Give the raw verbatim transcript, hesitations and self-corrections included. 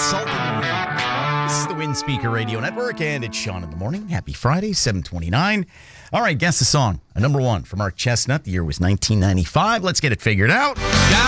Salt in the Wind. This is the Wind Speaker Radio Network, and it's Sean in the Morning. Happy Friday, seven twenty-nine. All right, guess the song. A number one for Mark Chestnut. The year was nineteen ninety-five. Let's get it figured out.